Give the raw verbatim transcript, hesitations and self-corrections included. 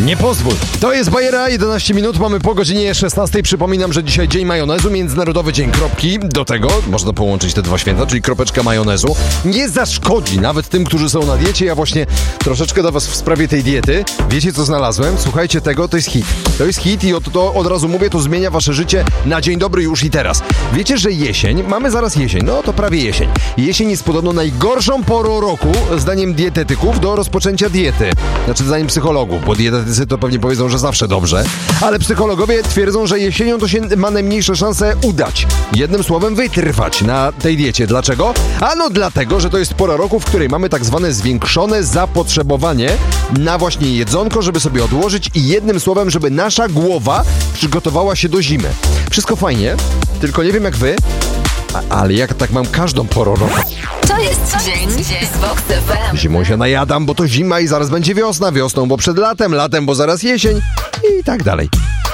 Nie pozwól. To jest Bajera, jedenaście minut, mamy po godzinie szesnastej. Przypominam, że dzisiaj dzień majonezu, Międzynarodowy Dzień Kropki. Do tego można połączyć te dwa święta, czyli kropeczka majonezu. Nie zaszkodzi nawet tym, którzy są na diecie. Ja właśnie troszeczkę do was w sprawie tej diety. Wiecie, co znalazłem? Słuchajcie tego, to jest hit. To jest hit i od, to od razu mówię, to zmienia wasze życie na dzień dobry już i teraz. Wiecie, że jesień, mamy zaraz jesień, no to prawie jesień. Jesień jest podobno najgorszą porą roku, zdaniem dietetyków, do rozpoczęcia diety. Znaczy, zdaniem psychologów, bo dietetycy to pewnie powiedzą, że zawsze dobrze. Ale psychologowie twierdzą, że jesienią to się ma najmniejsze szanse udać. Jednym słowem, wytrwać na tej diecie. Dlaczego? Ano dlatego, że to jest pora roku, w której mamy tak zwane zwiększone zapotrzebowanie na właśnie jedzonko, żeby sobie odłożyć i jednym słowem, żeby nasza głowa przygotowała się do zimy. Wszystko fajnie, tylko nie wiem jak wy, a, ale jak tak mam każdą porą roku. To jest dzień z Vox F M. Zimą się najadam, bo to zima i zaraz będzie wiosna, wiosną, bo przed latem, latem, bo zaraz jesień i tak dalej.